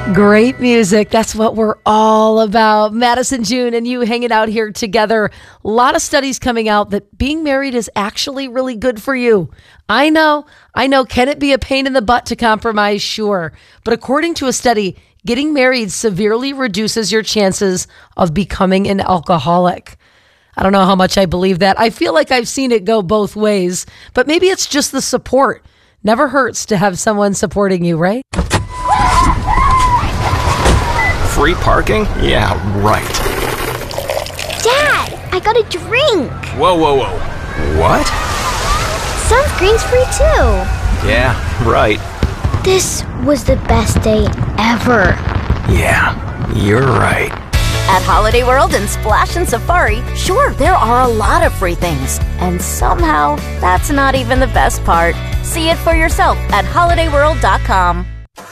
Great music. That's what we're all about. Madison June and you hanging out here together. A lot of studies coming out that being married is actually really good for you. I know. Can it be a pain in the butt to compromise? Sure. But according to a study, getting married severely reduces your chances of becoming an alcoholic. I don't know how much I believe that. I feel like I've seen it go both ways, but maybe it's just the support. Never hurts to have someone supporting you, right? Free parking? Yeah, right. Dad, I got a drink. Whoa. What? Sunscreen's free too. Yeah, right. This was the best day ever. Yeah, you're right. At Holiday World and Splash and Safari, sure, there are a lot of free things. And somehow, that's not even the best part. See it for yourself at holidayworld.com.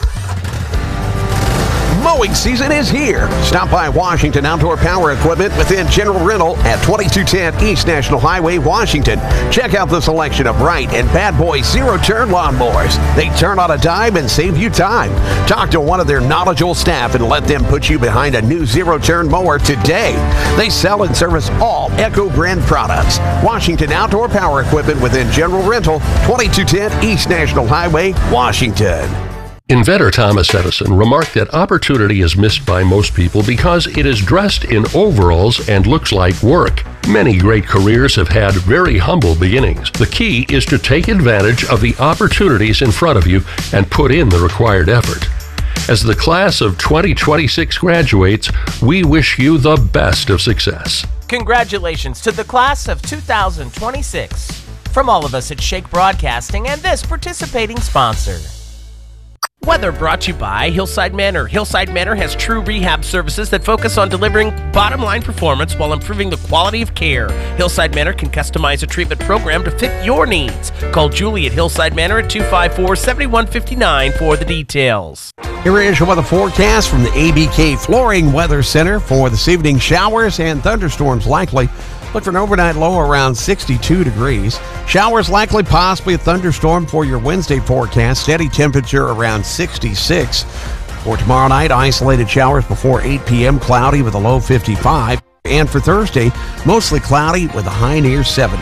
Mowing season is here. Stop by Washington Outdoor Power Equipment within General Rental at 2210 East National Highway, Washington. Check out the selection of Wright and Bad Boy zero-turn lawnmowers. They turn on a dime and save you time. Talk to one of their knowledgeable staff and let them put you behind a new zero-turn mower today. They sell and service all Echo brand products. Washington Outdoor Power Equipment within General Rental, 2210 East National Highway, Washington. Inventor Thomas Edison remarked that opportunity is missed by most people because it is dressed in overalls and looks like work. Many great careers have had very humble beginnings. The key is to take advantage of the opportunities in front of you and put in the required effort. As the class of 2026 graduates, we wish you the best of success. Congratulations to the class of 2026. From all of us at Shake Broadcasting and this participating sponsor. Weather brought to you by Hillside Manor. Hillside Manor has true rehab services that focus on delivering bottom-line performance while improving the quality of care. Hillside Manor can customize a treatment program to fit your needs. Call Julie at Hillside Manor at 254-7159 for the details. Here is your weather forecast from the ABK Flooring Weather Center for this evening. Showers and thunderstorms likely. Look for an overnight low around 62 degrees. Showers likely, possibly a thunderstorm for your Wednesday forecast. Steady temperature around 66. For tomorrow night, isolated showers before 8 p.m. Cloudy with a low 55. And for Thursday, mostly cloudy with a high near 70.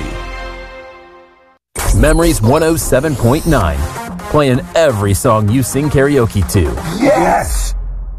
Memories 107.9. Playing every song you sing karaoke to. Yes!